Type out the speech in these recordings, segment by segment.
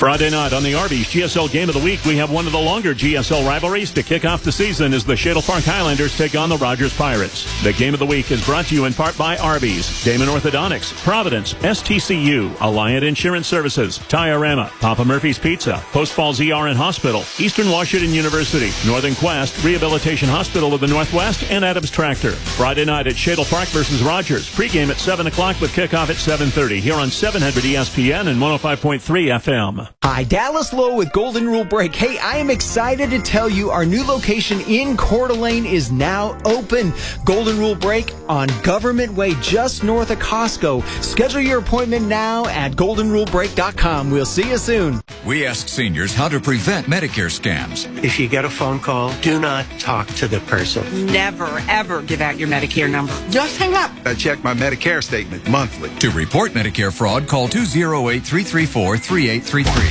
Friday night on the Arby's GSL Game of the Week, we have one of the longer GSL rivalries to kick off the season as the Shadle Park Highlanders take on the Rogers Pirates. The Game of the Week is brought to you in part by Arby's, Damon Orthodontics, Providence, STCU, Alliant Insurance Services, Tiorama, Papa Murphy's Pizza, Post Falls ER and Hospital, Eastern Washington University, Northern Quest, Rehabilitation Hospital of the Northwest, and Adams Tractor. Friday night at Shadle Park versus Rogers. Pregame at 7 o'clock with kickoff at 7:30 here on 700 ESPN and 105.3 FM. Hi, Dallas Lowe with Golden Rule Break. Hey, I am excited to tell you our new location in Coeur d'Alene is now open. Golden Rule Break on Government Way, just north of Costco. Schedule your appointment now at goldenrulebreak.com. We'll see you soon. We ask seniors how to prevent Medicare scams. If you get a phone call, do not talk to the person. Never, ever give out your Medicare number. Just hang up. I check my Medicare statement monthly. To report Medicare fraud, call 208-334-3833.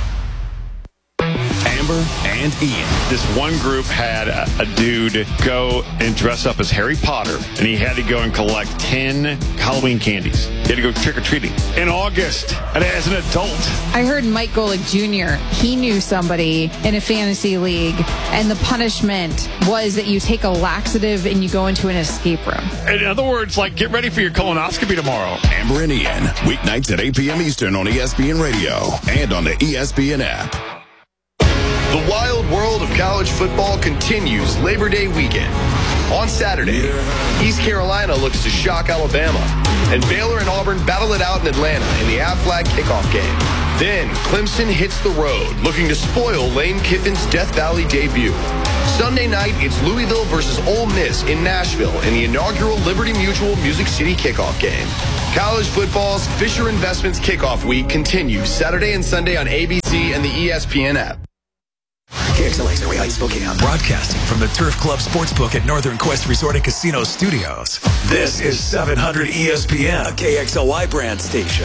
Amber and Ian. This one group had a dude go and dress up as Harry Potter, and he had to go and collect 10 Halloween candies. He had to go trick-or-treating in August, and as an adult. I heard Mike Golick Jr., he knew somebody in a fantasy league, and the punishment was that you take a laxative and you go into an escape room. In other words, like, get ready for your colonoscopy tomorrow. Amber and Ian, weeknights at 8 p.m. Eastern on ESPN Radio and on the ESPN app. The wild world of college football continues Labor Day weekend. On Saturday, East Carolina looks to shock Alabama, and Baylor and Auburn battle it out in Atlanta in the Aflac kickoff game. Then, Clemson hits the road, looking to spoil Lane Kiffin's Death Valley debut. Sunday night, it's Louisville versus Ole Miss in Nashville in the inaugural Liberty Mutual Music City kickoff game. College football's Fisher Investments kickoff week continues Saturday and Sunday on ABC and the ESPN app. KXLX Area Spokane, broadcasting from the Turf Club Sportsbook at Northern Quest Resort and Casino Studios. This is 700 ESPN, a KXLY brand station.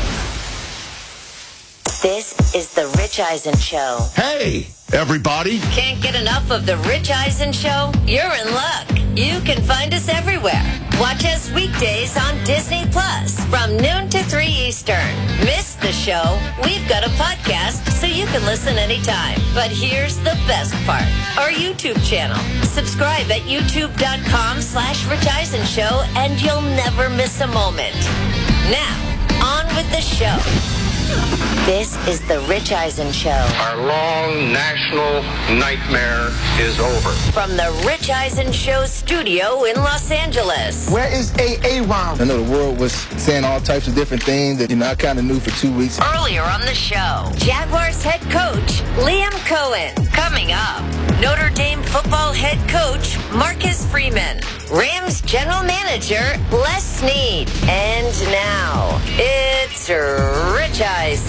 This is the Rich Eisen Show. Hey, everybody. Can't get enough of the Rich Eisen Show? You're in luck. You can find us everywhere. Watch us weekdays on Disney Plus from noon to 3 Eastern. Miss the show? We've got a podcast so you can listen anytime. But here's the best part. Our YouTube channel. Subscribe at youtube.com/Rich Eisen Show and you'll never miss a moment. Now, on with the show. This is the Rich Eisen Show. Our long national nightmare is over. From the Rich Eisen Show studio in Los Angeles. Where is Aaron? I know the world was saying all types of different things that, I kind of knew for 2 weeks. Earlier on the show, Jaguars head coach Liam Cohen. Coming up, Notre Dame football head coach Marcus Freeman. Rams general manager Les Snead. And now, it's Rich Eisen.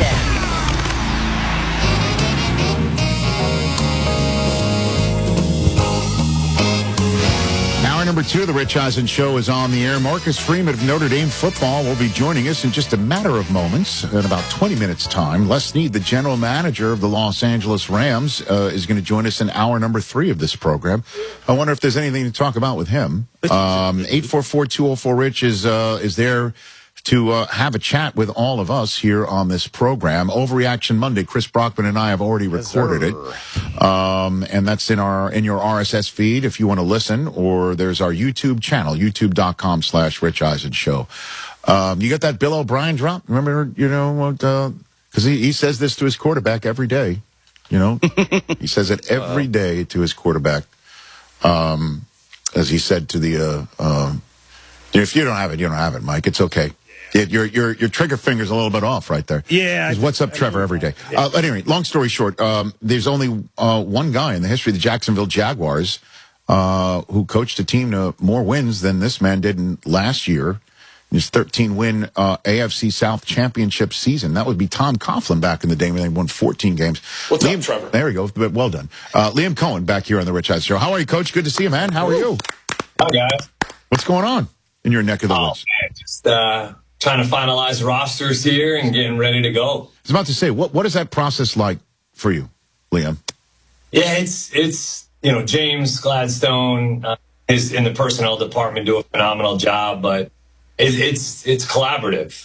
Hour number 2 of the Rich Eisen Show is on the air. Marcus Freeman of Notre Dame football will be joining us in just a matter of moments, in about 20 minutes' time. Les Snead, the general manager of the Los Angeles Rams, is going to join us in hour number 3 of this program. I wonder if there's anything to talk about with him. 844-204-RICH is there to have a chat with all of us here on this program. Overreaction Monday, Chris Brockman and I have already recorded it. And that's in your RSS feed if you want to listen, or there's our YouTube channel, youtube.com/Rich Eisen Show. You got that Bill O'Brien drop? Remember, because he says this to his quarterback every day, he says it every day to his quarterback. As he said to the, if you don't have it, you don't have it, Mike. It's okay. Your trigger finger's a little bit off right there. Yeah. What's up, Trevor, every day. Anyway, long story short, there's only one guy in the history of the Jacksonville Jaguars who coached a team to more wins than this man did in last year. His 13-win AFC South championship season. That would be Tom Coughlin back in the day when they won 14 games. What's up, Trevor? There we go. Well done. Liam Cohen back here on the Rich Eisen Show. How are you, Coach? Good to see you, man. How are you? Hi, guys. What's going on in your neck of the woods? Man, just trying to finalize rosters here and getting ready to go. I was about to say, what is that process like for you, Liam? Yeah, it's James Gladstone is in the personnel department, do a phenomenal job, but it's collaborative.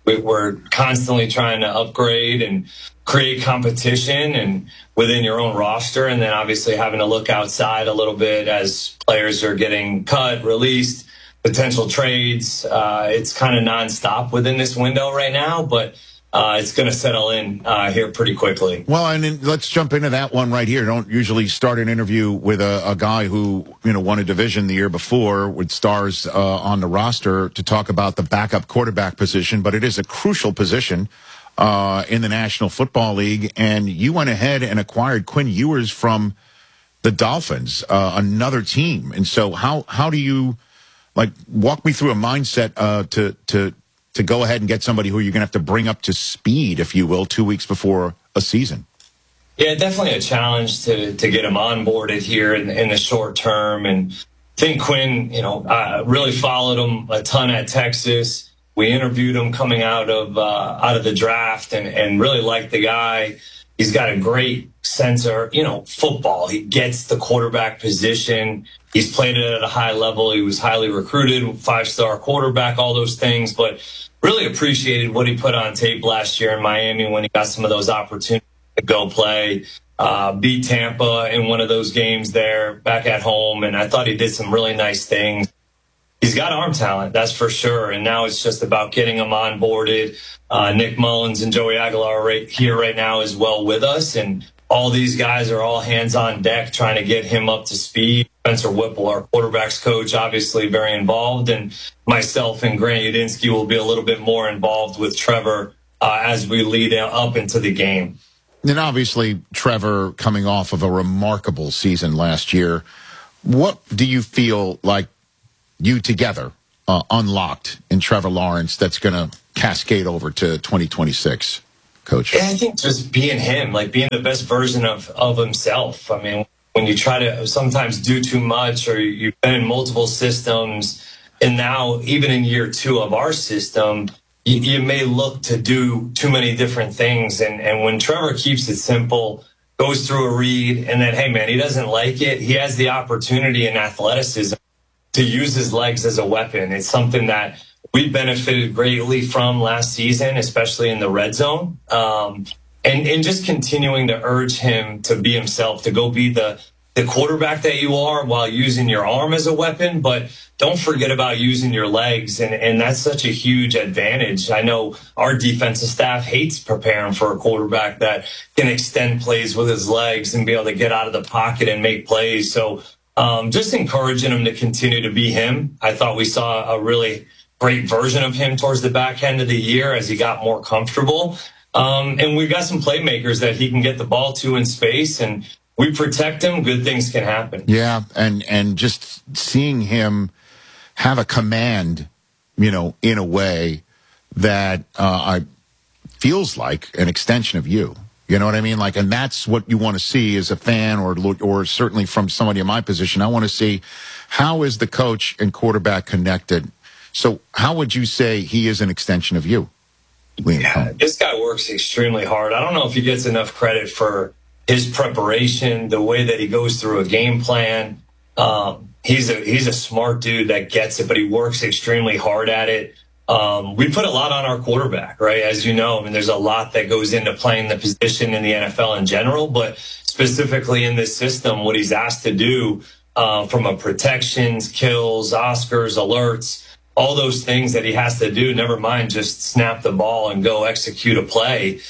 We're constantly trying to upgrade and create competition and within your own roster, and then obviously having to look outside a little bit as players are getting cut, released, potential trades. It's kind of nonstop within this window right now, but it's going to settle in here pretty quickly. Well, and then let's jump into that one right here. Don't usually start an interview with a guy who, won a division the year before with stars on the roster to talk about the backup quarterback position, but it is a crucial position in the National Football League. And you went ahead and acquired Quinn Ewers from the Dolphins, another team. And so how do you, walk me through a mindset to go ahead and get somebody who you're going to have to bring up to speed, if you will, 2 weeks before a season? Yeah, definitely a challenge to get him onboarded here in the short term. And I think Quinn, really followed him a ton at Texas. We interviewed him coming out of the draft and really liked the guy. He's got a great sense of, football. He gets the quarterback position. He's played it at a high level. He was highly recruited, 5-star quarterback, all those things, but really appreciated what he put on tape last year in Miami when he got some of those opportunities to go play, beat Tampa in one of those games there back at home. And I thought he did some really nice things. He's got arm talent, that's for sure. And now it's just about getting him onboarded. Nick Mullins and Joey Aguilar right now as well with us. And all these guys are all hands on deck trying to get him up to speed. Spencer Whipple, our quarterback's coach, obviously very involved. And myself and Grant Udinsky will be a little bit more involved with Trevor as we lead up into the game. And obviously, Trevor coming off of a remarkable season last year. What do you feel like you together unlocked in Trevor Lawrence that's going to cascade over to 2026, Coach? Yeah, I think just being him, being the best version of himself. I mean, when you try to sometimes do too much or you've been in multiple systems, and now even in year 2 of our system, you may look to do too many different things. And when Trevor keeps it simple, goes through a read, and then, hey, man, he doesn't like it, he has the opportunity and athleticism to use his legs as a weapon. It's something that we benefited greatly from last season, especially in the red zone. And just continuing to urge him to be himself, to go be the quarterback that you are while using your arm as a weapon, but don't forget about using your legs. And that's such a huge advantage. I know our defensive staff hates preparing for a quarterback that can extend plays with his legs and be able to get out of the pocket and make plays. So just encouraging him to continue to be him. I thought we saw a really great version of him towards the back end of the year as he got more comfortable. And we've got some playmakers that he can get the ball to in space, and we protect him, good things can happen. Yeah, and just seeing him have a command, in a way that feels like an extension of you. You know what I mean? And that's what you want to see as a fan or certainly from somebody in my position. I want to see, how is the coach and quarterback connected? So how would you say he is an extension of you? Yeah, this guy works extremely hard. I don't know if he gets enough credit for his preparation, the way that he goes through a game plan. He's a smart dude that gets it, but he works extremely hard at it. We put a lot on our quarterback, right? As you know, there's a lot that goes into playing the position in the NFL in general, but specifically in this system, what he's asked to do from a protections, kills, Oscars, alerts, all those things that he has to do, never mind just snap the ball and go execute a play.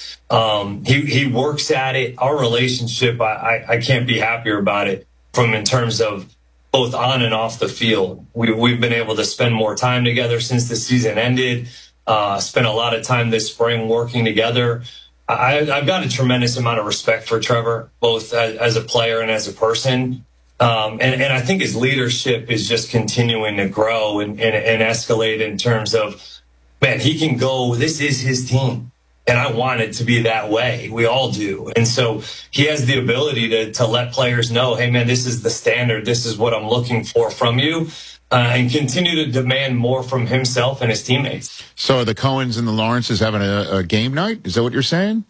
He works at it. Our relationship, I can't be happier about it in terms of both on and off the field. We've been able to spend more time together since the season ended, spent a lot of time this spring working together. I've got a tremendous amount of respect for Trevor, both as a player and as a person. And I think his leadership is just continuing to grow and escalate in terms of, man, he can go, this is his team. And I want it to be that way. We all do. And so he has the ability to let players know, hey, man, this is the standard. This is what I'm looking for from you. And continue to demand more from himself and his teammates. So the Cohens and the Lawrences having a game night? Is that what you're saying?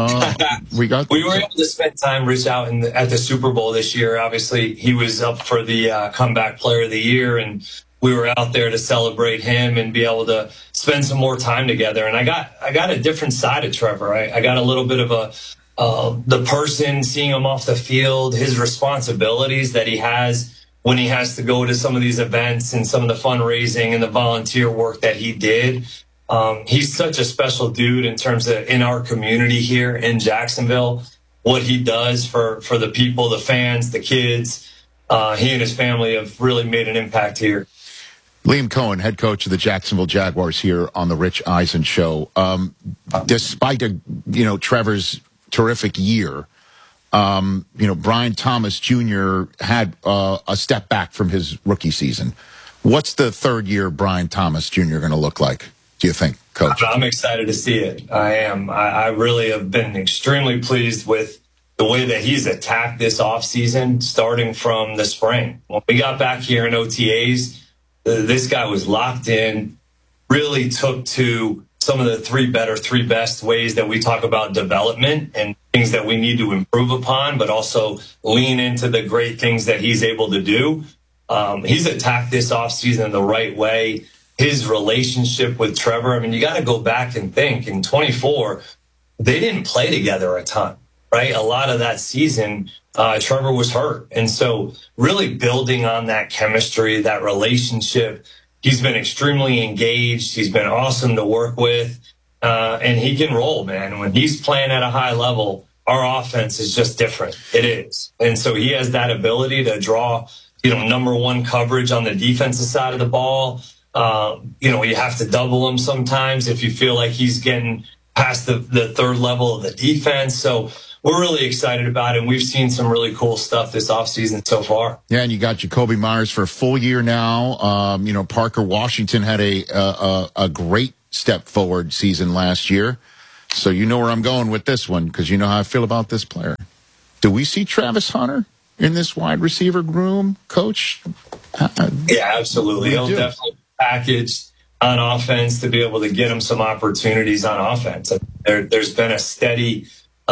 We were able to spend time, Rich, out at the Super Bowl this year. Obviously, he was up for the comeback player of the year, and we were out there to celebrate him and be able to spend some more time together. And I got a different side of Trevor. I got a little bit of the person, seeing him off the field, his responsibilities that he has when he has to go to some of these events and some of the fundraising and the volunteer work that he did. He's such a special dude in terms of in our community here in Jacksonville, what he does for the people, the fans, the kids. He and his family have really made an impact here. Liam Cohen, head coach of the Jacksonville Jaguars, here on the Rich Eisen Show. Despite Trevor's terrific year, Brian Thomas Jr. had a step back from his rookie season. What's the third year Brian Thomas Jr. going to look like, do you think, Coach? I'm excited to see it. I am. I really have been extremely pleased with the way that he's attacked this offseason, starting from the spring. When we got back here in OTAs, this guy was locked in, really took to some of the three best ways that we talk about development and things that we need to improve upon, but also lean into the great things that he's able to do. He's attacked this offseason the right way. His relationship with Trevor, I mean, you got to go back and think. In 24, they didn't play together a ton, right? A lot of that season, Trevor was hurt. And so really building on that chemistry, that relationship, he's been extremely engaged. He's been awesome to work with. And he can roll, man. When he's playing at a high level, our offense is just different. It is. And so he has that ability to draw, number one coverage on the defensive side of the ball. You have to double him sometimes if you feel like he's getting past the third level of the defense. So we're really excited about it, and we've seen some really cool stuff this offseason so far. Yeah, and you got Jacoby Myers for a full year now. Parker Washington had a great step forward season last year. So you know where I'm going with this one, because you know how I feel about this player. Do we see Travis Hunter in this wide receiver room, Coach? Yeah, absolutely. He'll definitely be packaged on offense to be able to get him some opportunities on offense. There's been a steady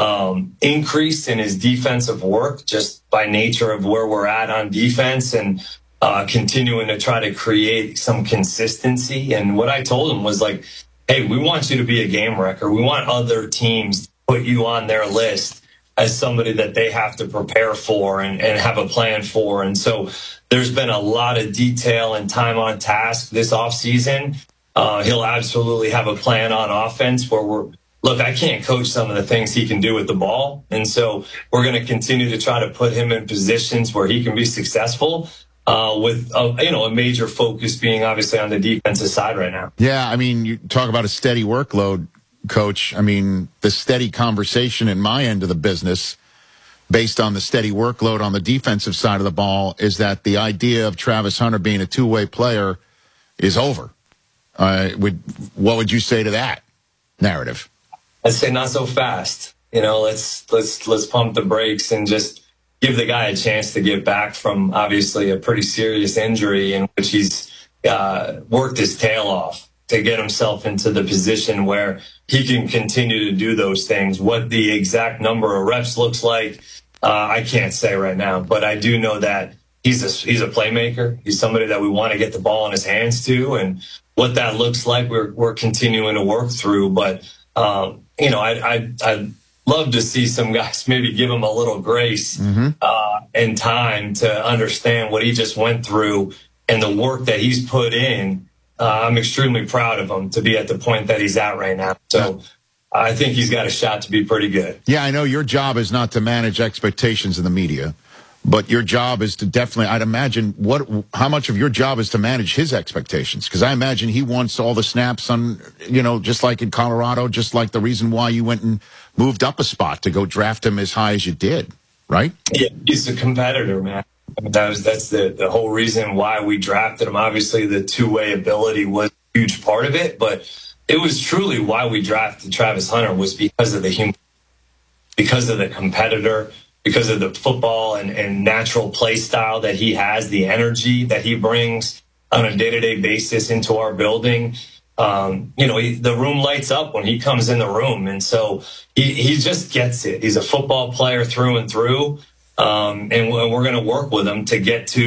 increase in his defensive work just by nature of where we're at on defense, and continuing to try to create some consistency. And what I told him was like, hey, we want you to be a game wrecker. We want other teams to put you on their list as somebody that they have to prepare for and have a plan for. And so there's been a lot of detail and time on task this offseason. He'll absolutely have a plan on offense where I can't coach some of the things he can do with the ball. And so we're going to continue to try to put him in positions where he can be successful, with a major focus being obviously on the defensive side right now. Yeah, I mean, you talk about a steady workload, Coach. I mean, the steady conversation in my end of the business, based on the steady workload on the defensive side of the ball, is that the idea of Travis Hunter being a two-way player is over. What would you say to that narrative? I'd say not so fast. Let's pump the brakes and just give the guy a chance to get back from obviously a pretty serious injury in which he's worked his tail off to get himself into the position where he can continue to do those things. What the exact number of reps looks like, I can't say right now, but I do know that he's a playmaker. He's somebody that we want to get the ball in his hands to, and what that looks like, we're continuing to work through. But I'd love to see some guys maybe give him a little grace and time to understand what he just went through and the work that he's put in. I'm extremely proud of him to be at the point that he's at right now. So I think he's got a shot to be pretty good. Yeah, I know your job is not to manage expectations in the media, but your job is to definitely, I'd imagine, how much of your job is to manage his expectations? Because I imagine he wants all the snaps on, just like in Colorado, just like the reason why you went and moved up a spot to go draft him as high as you did, right? Yeah, he's a competitor, man. That's the whole reason why we drafted him. Obviously, the two-way ability was a huge part of it, but it was truly why we drafted Travis Hunter was because of because of the competitor, because of the football and natural play style that he has, the energy that he brings on a day-to-day basis into our building. The room lights up when he comes in the room, and so he just gets it. He's a football player through and through. And we're going to work with him to get to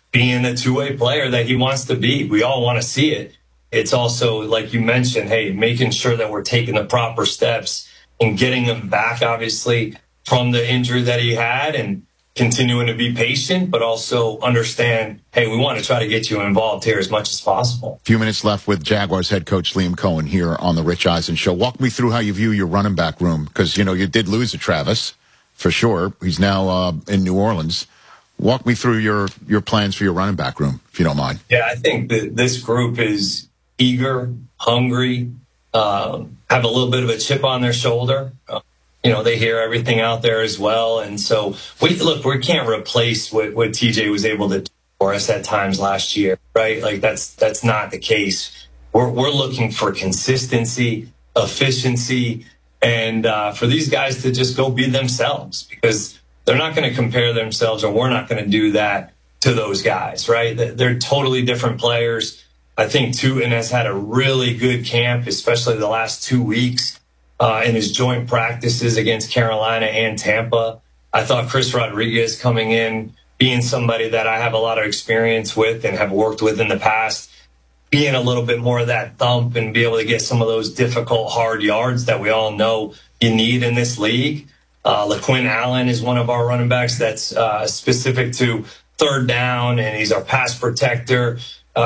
being a two-way player that he wants to be. We all want to see it. It's also, like you mentioned, hey, making sure that we're taking the proper steps and getting him back, obviously, from the injury that he had, and continuing to be patient, but also understand, hey, we want to try to get you involved here as much as possible. A few minutes left with Jaguars head coach Liam Cohen here on the Rich Eisen Show. Walk me through how you view your running back room, because, you know, you did lose to Travis, for sure. He's now in New Orleans. Walk me through your plans for your running back room, if you don't mind. Yeah, I think that this group is eager, hungry, have a little bit of a chip on their shoulder. You know, they hear everything out there as well. And so we can't replace what TJ was able to do for us at times last year, right? Like that's not the case. We're looking for consistency, efficiency, and for these guys to just go be themselves, because they're not going to compare themselves, or we're not going to do that to those guys, right? They're totally different players. I think Tootin has had a really good camp, especially the last 2 weeks in his joint practices against Carolina and Tampa. I thought Chris Rodriguez coming in, being somebody that I have a lot of experience with and have worked with in the past, being a little bit more of that thump and be able to get some of those difficult, hard yards that we all know you need in this league. LaQuinn Allen is one of our running backs that's specific to third down, and he's our pass protector.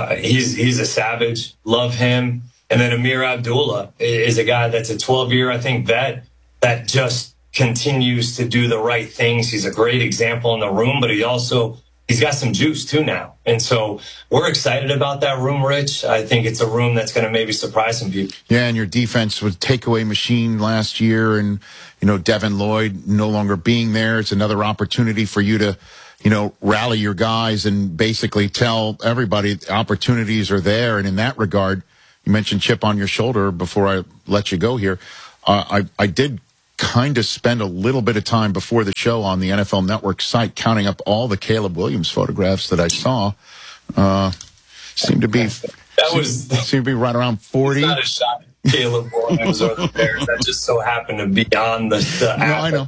He's a savage. Love him. And then Amir Abdullah is a guy that's a 12-year, I think, vet that just continues to do the right things. He's a great example in the room, but he's got some juice too now. And so we're excited about that room, Rich. I think it's a room that's going to maybe surprise some people. Yeah, and your defense was takeaway machine last year, and, you know, Devin Lloyd no longer being there. It's another opportunity for you to, you know, rally your guys and basically tell everybody opportunities are there. And in that regard, you mentioned chip on your shoulder before I let you go here. I did kind of spend a little bit of time before the show on the NFL Network site counting up all the Caleb Williams photographs that I saw. Seemed to be right around 40. It's not a shot at Caleb Williams or the Bears. That just so happened to be on the app. I know.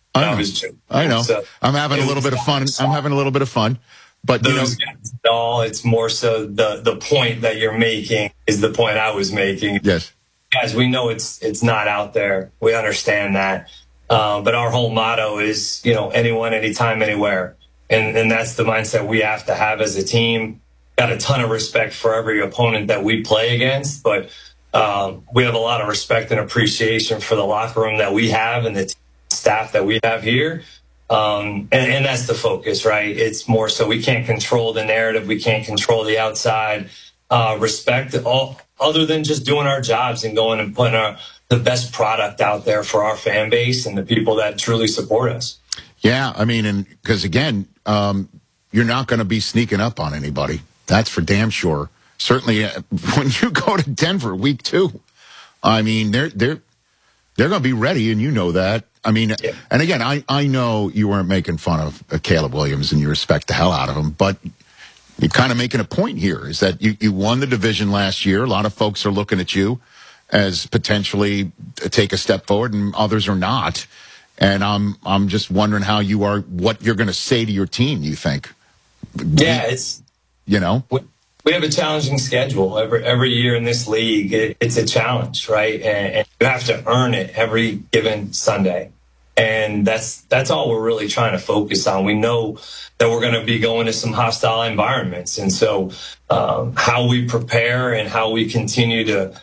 I know. So I'm having a little bit of fun. I'm having a little bit of fun. But those guys, no, it's more so the point that you're making is the point I was making. Yes. Guys, we know it's not out there. We understand that. But our whole motto is, you know, anyone, anytime, anywhere. And that's the mindset we have to have as a team. Got a ton of respect for every opponent that we play against, but we have a lot of respect and appreciation for the locker room that we have and the staff that we have here. And that's the focus, right? It's more so we can't control the narrative. We can't control the outside respect, all other than just doing our jobs and going and putting the best product out there for our fan base and the people that truly support us. Yeah, I mean, and because again, you're not going to be sneaking up on anybody. That's for damn sure. Certainly, when you go to Denver week 2, I mean, they're going to be ready, and you know that. I mean, yeah. And again, I know you weren't making fun of Caleb Williams, and you respect the hell out of him, but you're kind of making a point here is that you won the division last year. A lot of folks are looking at you as potentially take a step forward, and others are not. And I'm just wondering what you're going to say to your team, you think? Yeah, you know, we have a challenging schedule every year in this league. It's a challenge, right? And you have to earn it every given Sunday. And that's all we're really trying to focus on. We know that we're going to be going to some hostile environments. And so how we prepare and how we continue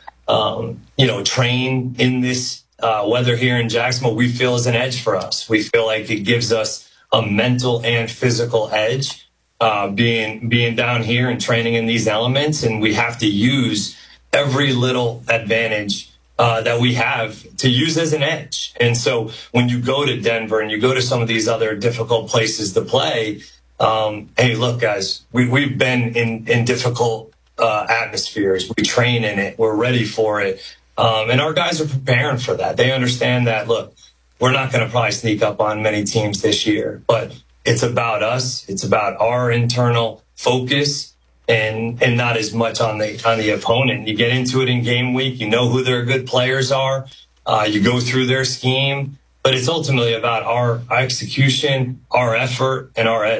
to, train in this weather here in Jacksonville, we feel is an edge for us. We feel like it gives us a mental and physical edge being down here and training in these elements. And we have to use every little advantage that we have to use as an edge. And so when you go to Denver and you go to some of these other difficult places to play, hey, look, guys, we've been in difficult atmospheres. We train in it. We're ready for it. And our guys are preparing for that. They understand that, look, we're not going to probably sneak up on many teams this year, but it's about us. It's about our internal focus. And not as much on the opponent. You get into it in game week. You know who their good players are. You go through their scheme. But it's ultimately about our execution, our effort, and our edge.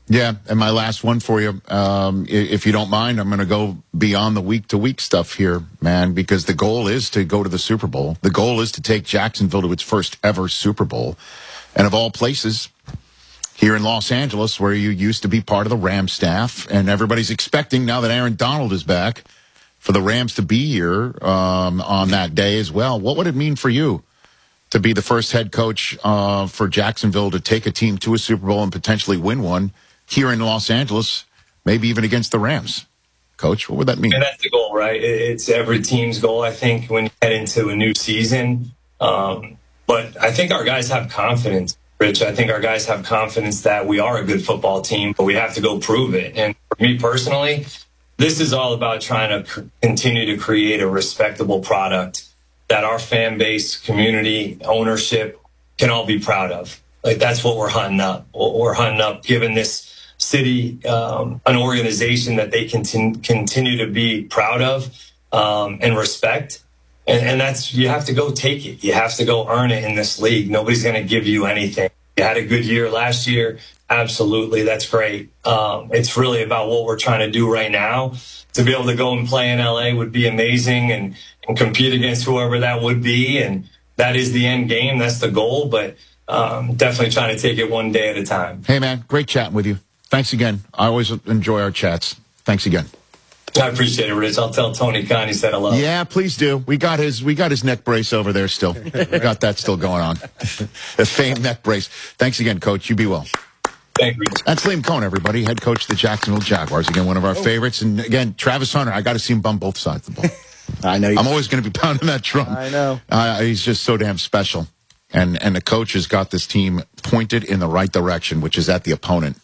Yeah, and my last one for you, if you don't mind, I'm going to go beyond the week-to-week stuff here, man, because the goal is to go to the Super Bowl. The goal is to take Jacksonville to its first ever Super Bowl. And of all places, here in Los Angeles, where you used to be part of the Rams staff, and everybody's expecting, now that Aaron Donald is back, for the Rams to be here on that day as well. What would it mean for you to be the first head coach for Jacksonville to take a team to a Super Bowl and potentially win one here in Los Angeles, maybe even against the Rams? Coach, what would that mean? And that's the goal, right? It's every team's goal, I think, when you head into a new season. But I think our guys have confidence, Rich. I think our guys have confidence that we are a good football team, but we have to go prove it. And for me personally, this is all about trying to continue to create a respectable product that our fan base, community, ownership can all be proud of. Like, that's what we're hunting up. We're hunting up giving this city an organization that they can continue to be proud of and respect. And that's, you have to go take it. You have to go earn it in this league. Nobody's going to give you anything. You had a good year last year. Absolutely. That's great. It's really about what we're trying to do right now. To be able to go and play in LA would be amazing and compete against whoever that would be. And that is the end game. That's the goal. But definitely trying to take it one day at a time. Hey, man, great chatting with you. Thanks again. I always enjoy our chats. Thanks again. I appreciate it, Rich. I'll tell Tony Khan he said hello. Yeah, please do. We got his neck brace over there still. We got that still going on. The famed neck brace. Thanks again, Coach. You be well. Thank you. That's Liam Cohen, everybody, head coach of the Jacksonville Jaguars. Again, one of our favorites. And again, Travis Hunter, I got to see him bump both sides of the ball. I know. I'm always going to be pounding that drum. I know. He's just so damn special. And the coach has got this team pointed in the right direction, which is at the opponent.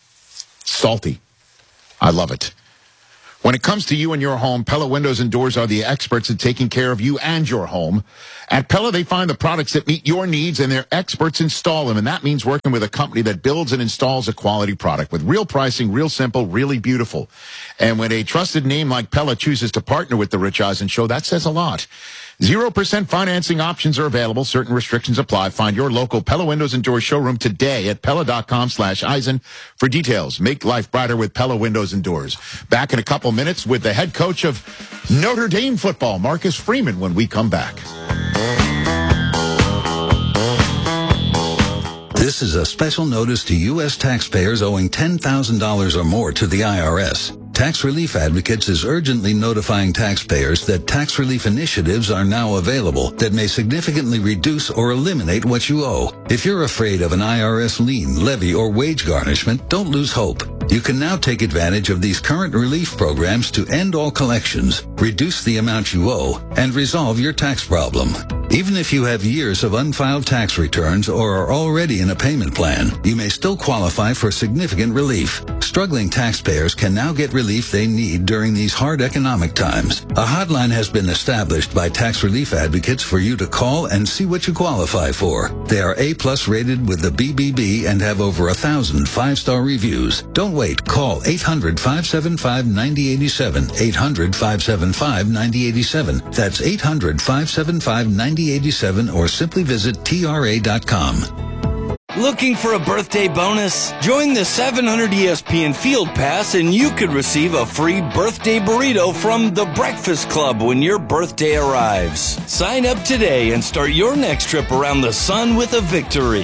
Salty. I love it. When it comes to you and your home, Pella Windows and Doors are the experts at taking care of you and your home. At Pella, they find the products that meet your needs, and their experts install them. And that means working with a company that builds and installs a quality product with real pricing, real simple, really beautiful. And when a trusted name like Pella chooses to partner with the Rich Eisen Show, that says a lot. 0% financing options are available. Certain restrictions apply. Find your local Pella Windows and Doors showroom today at Pella.com/Eisen for details. Make life brighter with Pella Windows and Doors. Back in a couple minutes with the head coach of Notre Dame football, Marcus Freeman, when we come back. This is a special notice to U.S. taxpayers owing $10,000 or more to the IRS. Tax Relief Advocates is urgently notifying taxpayers that tax relief initiatives are now available that may significantly reduce or eliminate what you owe. If you're afraid of an IRS lien, levy, or wage garnishment, don't lose hope. You can now take advantage of these current relief programs to end all collections, reduce the amount you owe, and resolve your tax problem. Even if you have years of unfiled tax returns or are already in a payment plan, you may still qualify for significant relief. Struggling taxpayers can now get relief they need during these hard economic times. A hotline has been established by Tax Relief Advocates for you to call and see what you qualify for. They are A+ rated with the BBB and have over 1,000 5-star reviews. Don't wait. Call 800-575-9087. 800-575-9087. That's 800-575-9087, or simply visit TRA.com. Looking for a birthday bonus? Join the 700 ESPN Field Pass and you could receive a free birthday burrito from The Breakfast Club when your birthday arrives. Sign up today and start your next trip around the sun with a victory.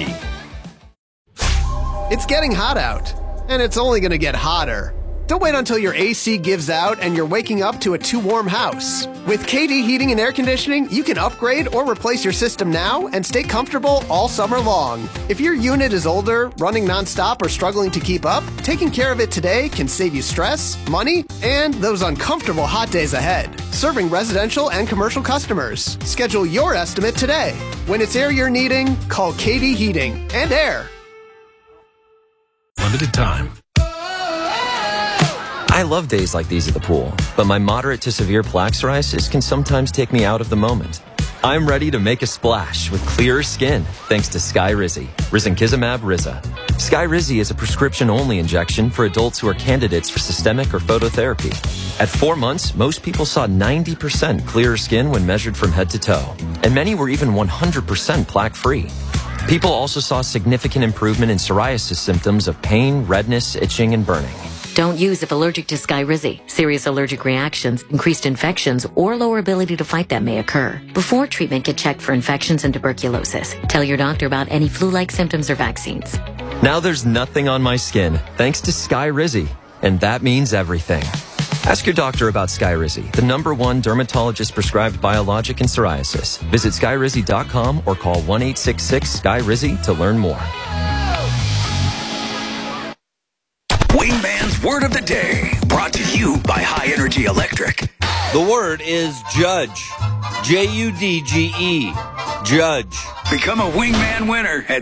It's getting hot out, and it's only going to get hotter. Don't wait until your AC gives out and you're waking up to a too warm house. With KD Heating and Air Conditioning, you can upgrade or replace your system now and stay comfortable all summer long. If your unit is older, running nonstop, or struggling to keep up, taking care of it today can save you stress, money, and those uncomfortable hot days ahead. Serving residential and commercial customers. Schedule your estimate today. When it's air you're needing, call KD Heating and Air. Limited time. I love days like these at the pool, but my moderate to severe plaque psoriasis can sometimes take me out of the moment. I'm ready to make a splash with clearer skin thanks to Skyrizi, Risankizumab Riza. Skyrizi is a prescription-only injection for adults who are candidates for systemic or phototherapy. At 4 months, most people saw 90% clearer skin when measured from head to toe, and many were even 100% plaque-free. People also saw significant improvement in psoriasis symptoms of pain, redness, itching, and burning. Don't use if allergic to Skyrizi. Serious allergic reactions, increased infections, or lower ability to fight them may occur. Before treatment, get checked for infections and tuberculosis. Tell your doctor about any flu-like symptoms or vaccines. Now there's nothing on my skin, thanks to Skyrizi. And that means everything. Ask your doctor about Skyrizi, the #1 dermatologist-prescribed biologic in psoriasis. Visit Skyrizi.com or call 1-866-SKY-RIZI to learn more. Wingman's Word of the Day, brought to you by High Energy Electric. The word is judge. J-U-D-G-E. Judge. Become a Wingman winner at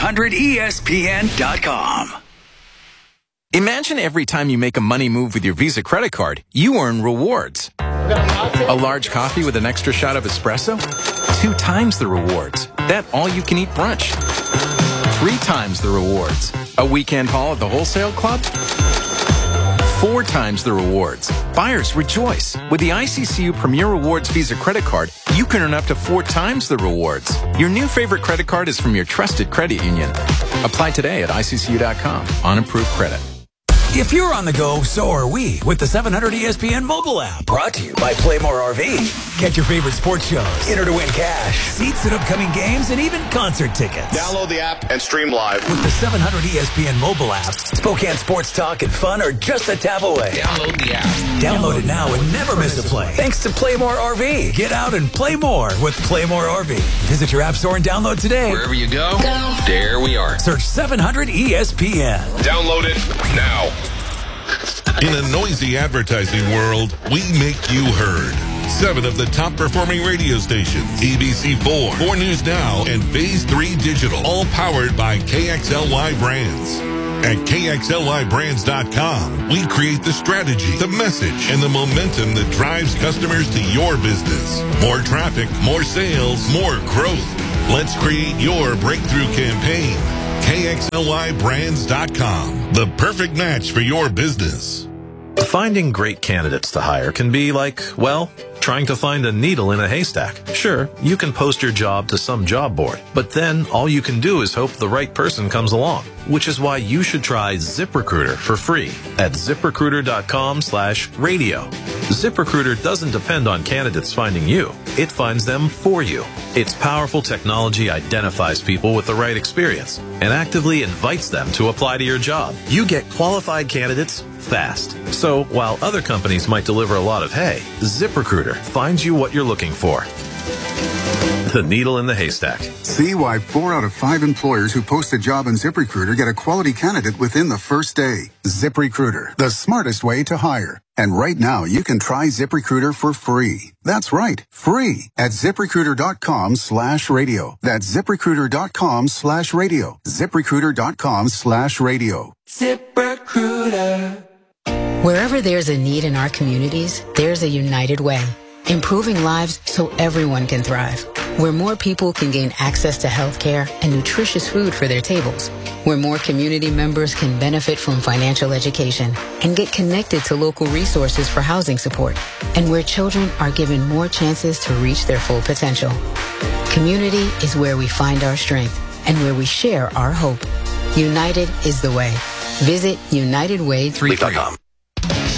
700ESPN.com. Imagine every time you make a money move with your Visa credit card, you earn rewards. A large coffee with an extra shot of espresso? 2 times the rewards. That all-you-can-eat brunch. 3 times the rewards. A weekend haul at the wholesale club? 4 times the rewards. Buyers, rejoice. With the ICCU Premier Rewards Visa credit card, you can earn up to 4 times the rewards. Your new favorite credit card is from your trusted credit union. Apply today at ICCU.com on approved credit. If you're on the go, so are we with the 700 ESPN mobile app. Brought to you by Playmore RV. Get your favorite sports shows, enter to win cash, seats at upcoming games, and even concert tickets. Download the app and stream live. With the 700 ESPN mobile app, Spokane sports talk and fun are just a tap away. Download the app. Download it now and never miss a play. Thanks to Playmore RV. Get out and play more with Playmore RV. Visit your app store and download today. Wherever you go, there we are. Search 700 ESPN. Download it now. In a noisy advertising world, we make you heard. 7 of the top performing radio stations, ABC4, 4 News Now, and Phase 3 Digital, all powered by KXLY Brands. At KXLYBrands.com, we create the strategy, the message, and the momentum that drives customers to your business. More traffic, more sales, more growth. Let's create your breakthrough campaign. KXLYBrands.com, the perfect match for your business. Finding great candidates to hire can be like, well, trying to find a needle in a haystack. Sure, you can post your job to some job board, but then all you can do is hope the right person comes along, which is why you should try ZipRecruiter for free at ZipRecruiter.com/radio. ZipRecruiter doesn't depend on candidates finding you. It finds them for you. Its powerful technology identifies people with the right experience and actively invites them to apply to your job. You get qualified candidates fast. So while other companies might deliver a lot of hay, ZipRecruiter finds you what you're looking for. The needle in the haystack. See why 4 out of 5 employers who post a job on ZipRecruiter get a quality candidate within the first day. ZipRecruiter, the smartest way to hire. And right now, you can try ZipRecruiter for free. That's right, free at ZipRecruiter.com/radio. That's ZipRecruiter.com/radio. ZipRecruiter.com/radio. ZipRecruiter. Wherever there's a need in our communities, there's a United Way. Improving lives so everyone can thrive. Where more people can gain access to health care and nutritious food for their tables. Where more community members can benefit from financial education and get connected to local resources for housing support. And where children are given more chances to reach their full potential. Community is where we find our strength and where we share our hope. United is the way. Visit UnitedWay3.com.